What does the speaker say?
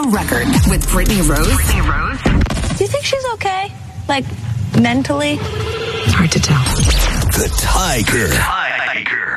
Record with Brittany Rose. Do you think she's okay? Like, mentally? Hard to tell. The Tiger.